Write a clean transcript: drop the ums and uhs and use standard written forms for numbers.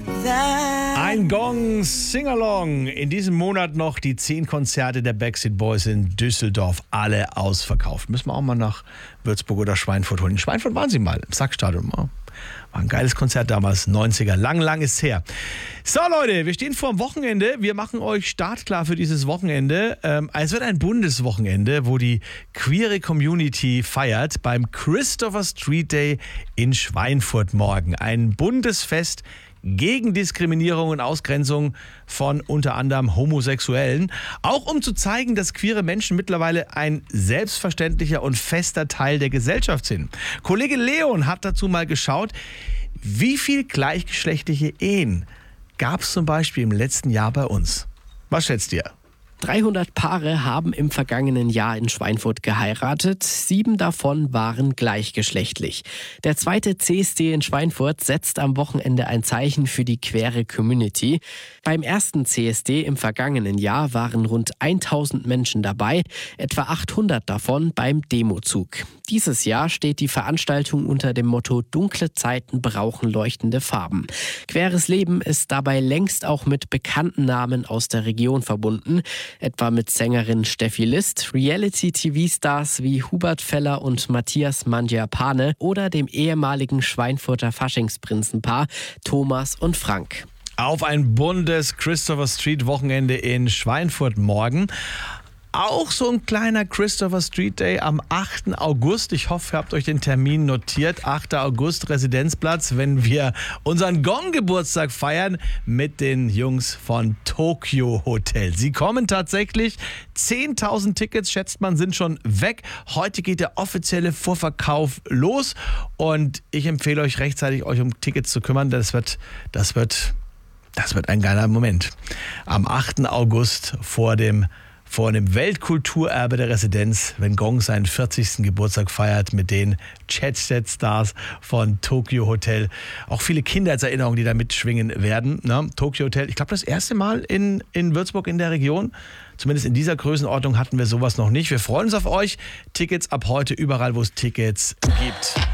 Ein Gong Singalong. In diesem Monat noch die 10 Konzerte der Backstreet Boys in Düsseldorf. Alle ausverkauft. Müssen wir auch mal nach Würzburg oder Schweinfurt holen. In Schweinfurt waren sie mal, im Sackstadion. War ein geiles Konzert damals, 90er. Lang ist her. So Leute, wir stehen vor dem Wochenende. Wir machen euch startklar für dieses Wochenende. Es wird ein Bundeswochenende, wo die queere Community feiert beim Christopher Street Day in Schweinfurt morgen. Ein Bundesfest gegen Diskriminierung und Ausgrenzung von unter anderem Homosexuellen. Auch um zu zeigen, dass queere Menschen mittlerweile ein selbstverständlicher und fester Teil der Gesellschaft sind. Kollege Leon hat dazu mal geschaut, wie viel gleichgeschlechtliche Ehen gab es zum Beispiel im letzten Jahr bei uns. Was schätzt ihr? 300 Paare haben im vergangenen Jahr in Schweinfurt geheiratet. 7 davon waren gleichgeschlechtlich. Der zweite CSD in Schweinfurt setzt am Wochenende ein Zeichen für die queere Community. Beim ersten CSD im vergangenen Jahr waren rund 1000 Menschen dabei, etwa 800 davon beim Demozug. Dieses Jahr steht die Veranstaltung unter dem Motto Dunkle Zeiten brauchen leuchtende Farben. Queeres Leben ist dabei längst auch mit bekannten Namen aus der Region verbunden, etwa mit Sängerin Steffi List, Reality-TV-Stars wie Hubert Feller und Matthias Mangiapane oder dem ehemaligen Schweinfurter Faschingsprinzenpaar Thomas und Frank. Auf ein buntes Christopher Street Wochenende in Schweinfurt morgen. Auch so ein kleiner Christopher Street Day am 8. August. Ich hoffe, ihr habt euch den Termin notiert. 8. August, Residenzplatz, wenn wir unseren Gong-Geburtstag feiern mit den Jungs von Tokyo Hotel. Sie kommen tatsächlich. 10.000 Tickets, schätzt man, sind schon weg. Heute geht der offizielle Vorverkauf los. Und ich empfehle euch rechtzeitig, euch um Tickets zu kümmern. Das wird ein geiler Moment. Am 8. August vor dem Weltkulturerbe der Residenz, wenn Gong seinen 40. Geburtstag feiert mit den Jet-Set-Stars von Tokyo Hotel. Auch viele Kindheitserinnerungen, die da mitschwingen werden. Ne? Tokyo Hotel, ich glaube das erste Mal in Würzburg in der Region. Zumindest in dieser Größenordnung hatten wir sowas noch nicht. Wir freuen uns auf euch. Tickets ab heute überall, wo es Tickets gibt.